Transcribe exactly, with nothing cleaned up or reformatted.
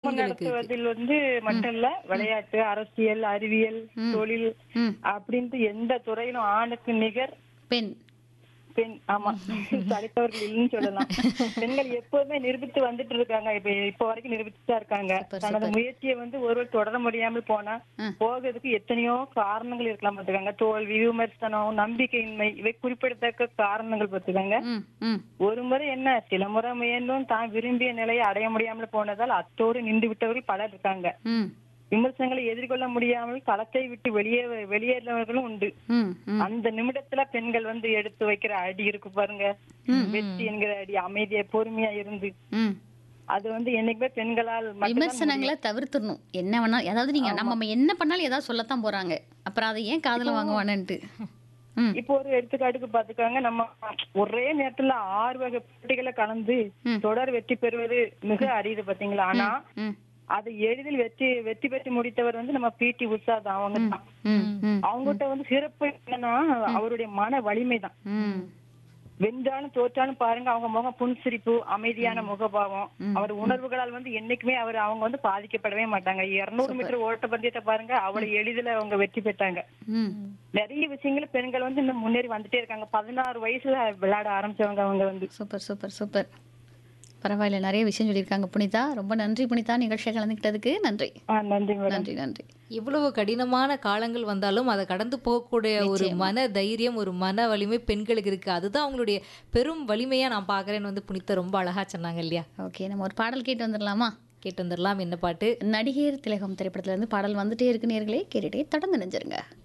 குடும்பம் பெண்களுக்கு இருக்கு. நடத்துவதில் வந்து மட்டும் இல்ல, விளையாட்டு, அரசியல், அறிவியல், ம். தொழில் ம். அப்படின்ட்டு எந்த துறையிலும் ஆணுக்கு நிகர் பெண். பெண். ஆமா, சளைத்தவர்கள் இல்லைன்னு சொல்லலாம். பெண்கள் எப்போதுமே நிரூபித்து வந்துட்டு இருக்காங்க. இப்ப இப்ப வரைக்கும் நிரூபித்து தான் இருக்காங்க. சூப்பர், தனது சூப்பர். முயற்சியை வந்து ஒருவர் தொடர முடியாமல் போனா ஆ. போகிறதுக்கு எத்தனையோ காரணங்கள் இருக்கலாம் பார்த்துக்காங்க. தோல்வி, விமர்சனம், நம்பிக்கையின்மை, இவை குறிப்பிடத்தக்க காரணங்கள் பார்த்துக்காங்க. ம். ம். ஒரு முறை என்ன, சில முறை முயன்றும் தான் விரும்பிய நிலையை அடைய முடியாமல் போனதால் அத்தோடு நின்று விட்டவர்கள் பலர் இருக்காங்க. ம். விமர்சனங்களை எதிர்கொள்ள முடியாமல் களத்தை விட்டு வெளியே வெளியேறினவர்களும் உண்டு. ம். ம். அந்த நிமிடத்துல பெண்கள் வந்து எடுத்து வைக்கிற அடி இருக்கு பாருங்க, வெற்றி என்கிற அடி, அமைதியா பொறுமையா இருந்து, ம். அது வந்து என்னைக்குமே பெண்களால் மட்டும்தான் விமர்சனங்களை தவிர்த்துடணும். என்ன வேணா அதாவது நீங்க நம்ம என்ன பண்ணாலும் ஏதாவது சொல்லத்தான் போறாங்க. அப்புறம் அதை ஏன் காதுல வாங்குவானுன்ட்டு. ம். இப்போ ஒரு எடுத்துக்காட்டுக்கு பாத்துக்காங்க, நம்ம ஒரே நேரத்துல ஆறு வகை போட்டிகளை கலந்து ம். தொடர் வெற்றி பெறுவது மிக அரிது பாத்தீங்களா. ஆனா ம். அதை எளிதில் வெற்றி வெற்றி பெற்று முடித்தவர் வந்து நம்ம பிடி உஷா தான். அவங்க தான். ம். ம். அவங்ககிட்ட வந்து சிறப்பு என்னன்னா அவருடைய மன வலிமை தான். ம். வென்றாலும் தோற்றாலும் பாருங்க, அவங்க முகம் புன்சிரிப்பு, அமைதியான முகபாவம், அவர் உணர்வுகளால் வந்து என்னைக்குமே அவர் அவங்க வந்து பாதிக்கப்படவே மாட்டாங்க. இருநூறு மீட்டர் ஓட்ட பந்தயத்தை பாருங்க, அவ்வளவு எளிதில் அவங்க வெற்றி பெற்றாங்க. ம். நிறைய விஷயங்கள பெண்கள் வந்து இன்னும் முன்னேறி வந்துட்டே இருக்காங்க. பதினாறு வயசுல விளையாட ஆரம்பிச்சவங்க அவங்க வந்து. Super, super, super. பரவாயில்ல, நிறைய விஷயம் சொல்லியிருக்காங்க புனிதா. ரொம்ப நன்றி புனிதா, நிகழ்ச்சியை கலந்துக்கிட்டதுக்கு நன்றி. ஆ, நன்றி மேடம். நன்றி, நன்றி. இவ்வளவு கடினமான காலங்கள் வந்தாலும் அதை கடந்து போகக்கூடிய ஒரு மன தைரியம், ஒரு மன வலிமை பெண்களுக்கு இருக்கு. அதுதான் அவங்களுடைய பெரும் வலிமையா நான் பாக்குறேன்னு வந்து புனிதா ரொம்ப அழகா சொன்னாங்க இல்லையா? ஓகே, நம்ம ஒரு பாடல் கேட்டு வந்துடலாமா? கேட்டு வந்துடலாம். என்ன பாட்டு? நடிகர் திலகம் திரைப்படத்துல இருந்து பாடல் வந்துட்டே இருக்கு. நேயர்களே கேட்டுட்டே தொடர்ந்து நினைஞ்சிருங்க.